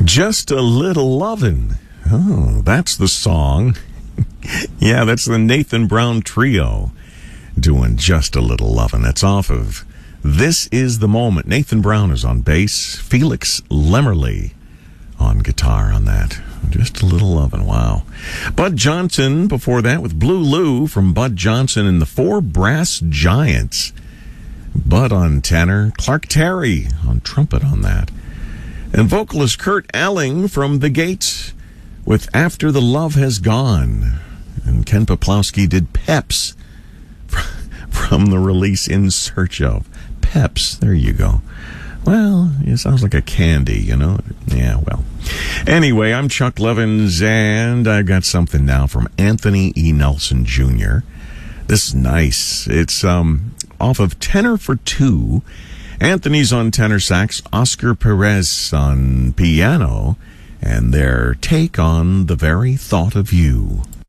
Just a Little Lovin'. Oh, that's the song. Yeah, that's the Nathan Brown Trio doing Just a Little Lovin'. That's off of This Is the Moment. Nathan Brown is on bass. Felix Lemmerly on guitar on that. Just a Little Lovin'. Wow. Bud Johnson before that with Blue Lou from Bud Johnson and the Four Brass Giants. Bud on tenor. Clark Terry on trumpet on that. And vocalist Kurt Elling from The Gates with After the Love Has Gone. And Ken Poplowski did Peps from the release In Search Of. Peps, there you go. Well, it sounds like a candy, you know? Yeah, well. Anyway, I'm Chuck Levins, and I got something now from Anthony E. Nelson Jr. This is nice. It's off of Tenor for Two. Anthony's on tenor sax, Oscar Perez on piano, and their take on The Very Thought of You.